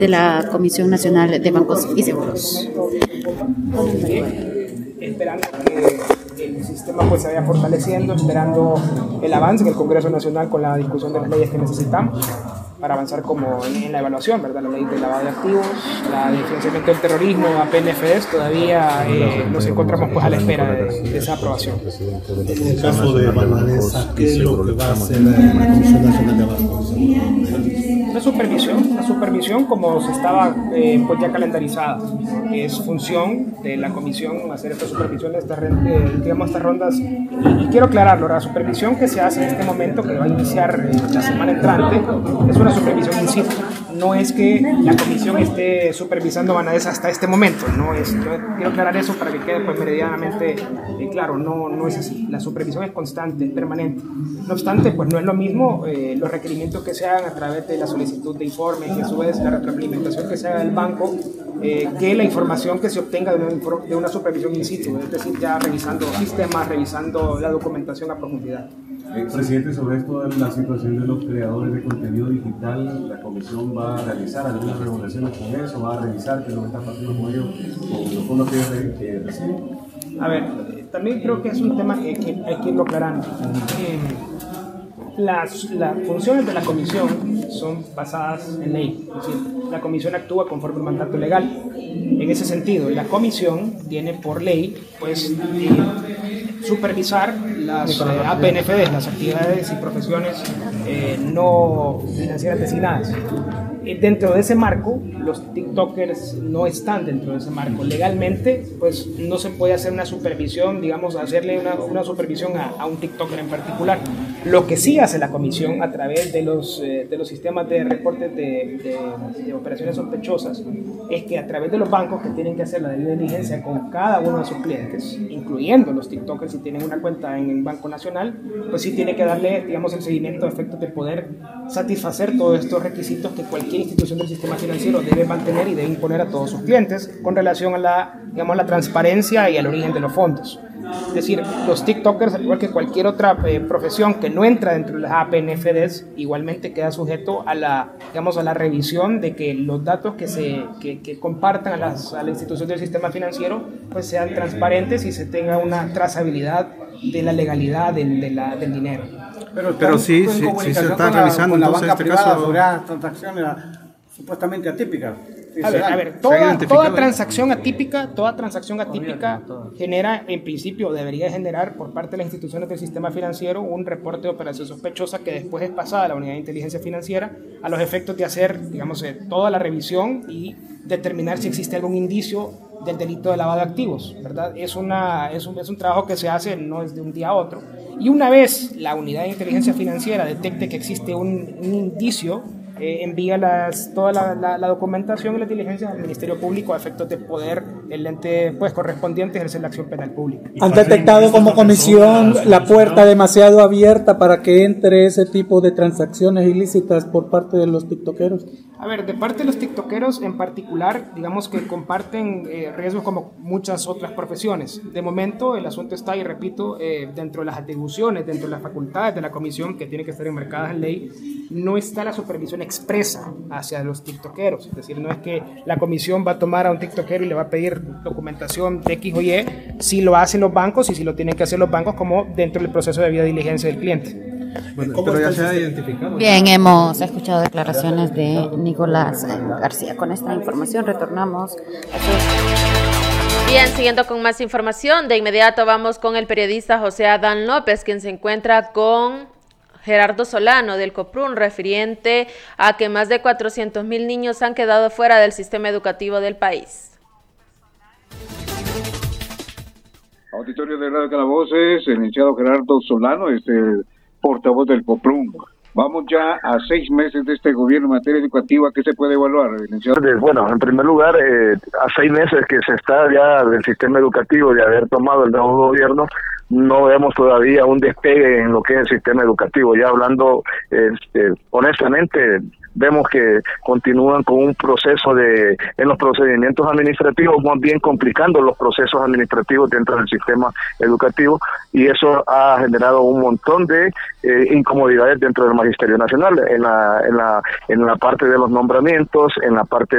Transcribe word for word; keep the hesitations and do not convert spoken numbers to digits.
de la Comisión Nacional de Bancos y Seguros. Esperando que el sistema pues se vaya fortaleciendo, esperando el avance del Congreso Nacional con la discusión de las leyes que necesitamos para avanzar como en, en la evaluación, ¿verdad? La ley de lavado de activos, la de financiamiento del terrorismo, A P N F Es, todavía eh, nos encontramos pues a la espera de, de esa aprobación. En el caso de Banadesa, ¿qué es lo que va a hacer la Comisión Nacional de Bancos? Una supervisión, una supervisión como se estaba eh, pues ya calendarizada. Es función de la comisión hacer esta supervisión, esta, eh, digamos, estas rondas. Y, y quiero aclararlo, la supervisión que se hace en este momento, que va a iniciar eh, la semana entrante, es una supervisión in situ. No es que la comisión esté supervisando Banadesa hasta este momento, no es, no, quiero aclarar eso para que quede pues meridianamente eh, claro, no, no es así. La supervisión es constante, es permanente. No obstante, pues no es lo mismo eh, los requerimientos que se hagan a través de la solicitud de informe y a su vez la retroalimentación que se haga del banco eh, que la información que se obtenga de una, de una supervisión in situ, es decir, ya revisando sistemas, revisando la documentación a profundidad. Eh, presidente, sobre esto de la situación de los creadores de contenido digital, ¿la comisión va a realizar algunas regulaciones con eso? ¿Va a revisar qué es lo que está pasando con ellos, con los fondos que, que reciben? A ver, eh, también creo que es un tema que, que hay que irlo aclarando. Eh, las, las funciones de la comisión son basadas en ley, es decir, la comisión actúa conforme al mandato legal. En ese sentido, la comisión tiene por ley, pues, eh, supervisar las eh, A P N F Es, las actividades y profesiones eh, no financieras designadas. Y dentro de ese marco, los TikTokers no están dentro de ese marco. Legalmente, pues no se puede hacer una supervisión, digamos, hacerle una, una supervisión a, a un TikToker en particular. Lo que sí hace la comisión a través de los, eh, de los sistemas de reportes de, de, de operaciones sospechosas es que a través de los bancos que tienen que hacer la debida diligencia con cada uno de sus clientes, incluyendo los TikTokers si tienen una cuenta en el Banco Nacional, pues sí tiene que darle, digamos, el seguimiento a efectos de poder satisfacer todos estos requisitos que cualquier institución del sistema financiero debe mantener y debe imponer a todos sus clientes con relación a la, digamos, la transparencia y al origen de los fondos. Es decir, los TikTokers, al igual que cualquier otra eh, profesión que no entra dentro de las A P N F Es, igualmente queda sujeto a la, digamos, a la revisión de que los datos que se que, que compartan a, las, a la institución del sistema financiero pues sean transparentes y se tenga una trazabilidad de la legalidad del, de la, del dinero. Pero, pero sí, sí, sí se está revisando la, entonces banca este privada caso. sobre las transacciones supuestamente atípicas. A ver, a ver, toda, toda transacción atípica, toda transacción atípica genera, en principio, debería generar por parte de las instituciones del sistema financiero un reporte de operación sospechosa que después es pasada a la unidad de inteligencia financiera a los efectos de hacer, digamos, eh, toda la revisión y determinar si existe algún indicio del delito de lavado de activos, ¿verdad? Es, una, es, un, es un trabajo que se hace, no es de un día a otro. Y una vez la unidad de inteligencia financiera detecte que existe un, un indicio, Eh, envía las, toda la, la, la documentación y las diligencias al Ministerio Público a efectos de poder el ente pues, correspondiente ejercer la acción penal pública. ¿Han detectado como comisión la puerta demasiado abierta para que entre ese tipo de transacciones ilícitas por parte de los tiktokeros? A ver, de parte de los tiktokeros en particular, digamos que comparten eh, riesgos como muchas otras profesiones. De momento el asunto está, y repito, eh, dentro de las atribuciones, dentro de las facultades de la comisión que tienen que estar enmarcadas en ley, no está la supervisión expresa hacia los tiktokeros. Es decir, no es que la comisión va a tomar a un tiktokero y le va a pedir documentación de X o Y, si lo hacen los bancos y si lo tienen que hacer los bancos como dentro del proceso de debida diligencia del cliente. Bueno, pero ya se ha identificado. Bien, hemos escuchado declaraciones de Nicolás García. Con esta información retornamos a su... Bien, siguiendo con más información, de inmediato vamos con el periodista José Adán López, quien se encuentra con Gerardo Solano del COPRUN, refiriente a que más de cuatrocientos mil niños han quedado fuera del sistema educativo del país. Auditorio de Radio Calaboces, el licenciado Gerardo Solano es el portavoz del COPRUN. Vamos ya a seis meses de este gobierno en materia educativa. ¿Qué se puede evaluar, licenciado? Bueno, en primer lugar, eh, a seis meses que se está ya del sistema educativo, de haber tomado el nuevo gobierno, no vemos todavía un despegue en lo que es el sistema educativo. Ya hablando este, honestamente, vemos que continúan con un proceso de, en los procedimientos administrativos, más bien complicando los procesos administrativos dentro del sistema educativo, y eso ha generado un montón de eh, incomodidades dentro del Magisterio Nacional, en la, en la, en la parte de los nombramientos, en la parte